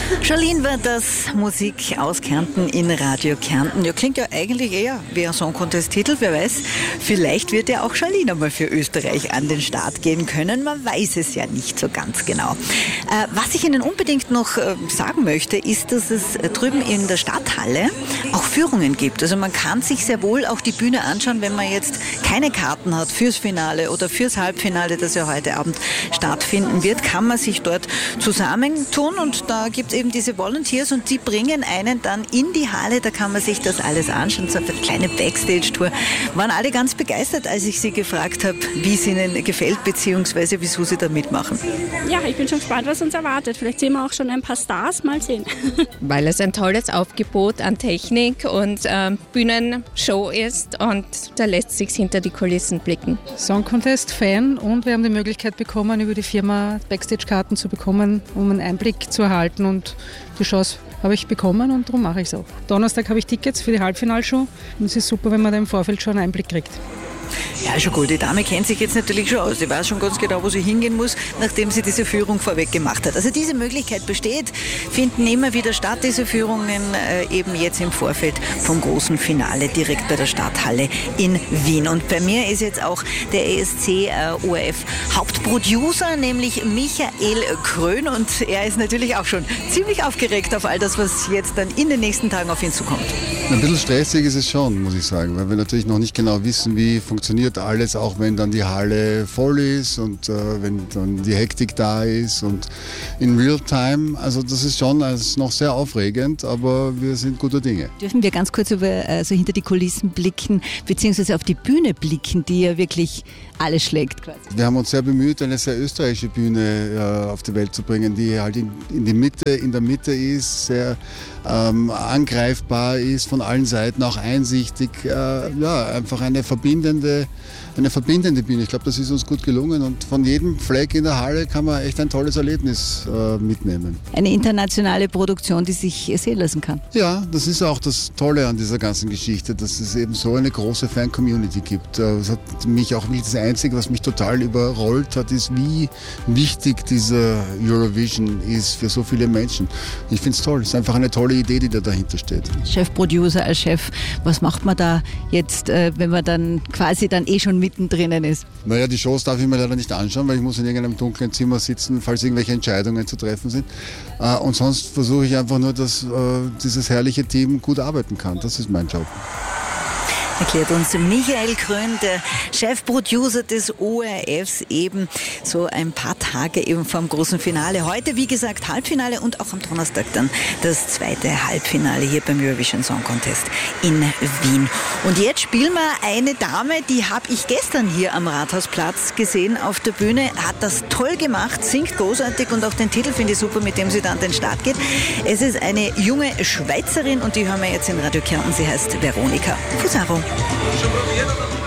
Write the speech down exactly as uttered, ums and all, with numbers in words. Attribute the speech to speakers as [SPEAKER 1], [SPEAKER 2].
[SPEAKER 1] Charlene war das, Musik aus Kärnten in Radio Kärnten. Ja, klingt ja eigentlich eher wie ein Song Contest Titel, wer weiß. Vielleicht wird ja auch Charlene einmal für Österreich an den Start gehen können. Man weiß es ja nicht so ganz genau. Äh, was ich Ihnen unbedingt noch äh, sagen möchte, ist, dass es drüben in der Stadthalle auch Führungen gibt. Also man kann sich sehr wohl auch die Bühne anschauen, wenn man jetzt keine Karten hat fürs Finale oder fürs Halbfinale, das ja heute Abend stattfinden wird, kann man sich dort zusammentun und da gibt es eben diese Volunteers und die bringen einen dann in die Halle, da kann man sich das alles anschauen, so eine kleine Backstage-Tour. Waren alle ganz begeistert, als ich sie gefragt habe, wie es ihnen gefällt, beziehungsweise wieso sie da mitmachen.
[SPEAKER 2] Ja, ich bin schon gespannt, was uns erwartet. Vielleicht sehen wir auch schon ein paar Stars, mal sehen.
[SPEAKER 3] Weil es ein tolles Aufgebot an Technik und ähm, Bühnenshow ist und da lässt sich hinter die Kulissen blicken.
[SPEAKER 4] Song Contest Fan und wir haben die Möglichkeit bekommen, über die Firma Backstage-Karten zu bekommen, um einen Einblick zu erhalten und die Chance habe ich bekommen und darum mache ich es auch. Donnerstag habe ich Tickets für die Halbfinalshow und es ist super, wenn man da im Vorfeld schon einen Einblick kriegt.
[SPEAKER 1] Ja, schon cool. Die Dame kennt sich jetzt natürlich schon aus. Sie weiß schon ganz genau, wo sie hingehen muss, nachdem sie diese Führung vorweg gemacht hat. Also diese Möglichkeit besteht, finden immer wieder statt, diese Führungen, äh, eben jetzt im Vorfeld vom großen Finale direkt bei der Stadthalle in Wien. Und bei mir ist jetzt auch der E S C äh, O R F Hauptproducer, nämlich Michael Krön. Und er ist natürlich auch schon ziemlich aufgeregt auf all das, was jetzt dann in den nächsten Tagen auf ihn zukommt.
[SPEAKER 5] Ein bisschen stressig ist es schon, muss ich sagen, weil wir natürlich noch nicht genau wissen, wie funktioniert alles, auch wenn dann die Halle voll ist und äh, wenn dann die Hektik da ist und in real time, also das ist schon also noch sehr aufregend, aber wir sind guter Dinge.
[SPEAKER 1] Dürfen wir ganz kurz über, also hinter die Kulissen blicken, beziehungsweise auf die Bühne blicken, die ja wirklich alles schlägt quasi.
[SPEAKER 5] Wir haben uns sehr bemüht, eine sehr österreichische Bühne äh, auf die Welt zu bringen, die halt in, in, die Mitte, in der Mitte ist, sehr ähm, angreifbar ist, von allen Seiten auch einsichtig, äh, ja, einfach eine verbindende, eine verbindende Bühne. Ich glaube, das ist uns gut gelungen und von jedem Fleck in der Halle kann man echt ein tolles Erlebnis äh, mitnehmen.
[SPEAKER 1] Eine internationale Produktion, die sich sehen lassen kann.
[SPEAKER 5] Ja, das ist auch das Tolle an dieser ganzen Geschichte, dass es eben so eine große Fan-Community gibt. Das hat mich auch nicht das Einzige, was mich total überrollt hat, ist, wie wichtig dieser Eurovision ist für so viele Menschen. Ich finde es toll. Es ist einfach eine tolle Idee, die da dahinter steht.
[SPEAKER 1] Chefproducer als Chef, was macht man da jetzt, wenn man dann quasi dann eh schon mittendrin ist?
[SPEAKER 5] Naja, die Shows darf ich mir leider nicht anschauen, weil ich muss in irgendeinem dunklen Zimmer sitzen, falls irgendwelche Entscheidungen zu treffen sind. Und sonst versuche ich einfach nur, dass dieses herrliche Team gut arbeiten kann. Das ist mein Job.
[SPEAKER 1] Erklärt uns Michael Krön, der Chefproducer des O R Fs, eben so ein paar Tage eben vom großen Finale. Heute, wie gesagt, Halbfinale und auch am Donnerstag dann das zweite Halbfinale hier beim Eurovision Song Contest in Wien. Und jetzt spielen wir eine Dame, die habe ich gestern hier am Rathausplatz gesehen auf der Bühne, hat das toll gemacht, singt großartig und auch den Titel finde ich super, mit dem sie dann an den Start geht. Es ist eine junge Schweizerin und die hören wir jetzt in Radio Kärnten. Sie heißt Veronika Fusaro.
[SPEAKER 6] Schon probiert oder?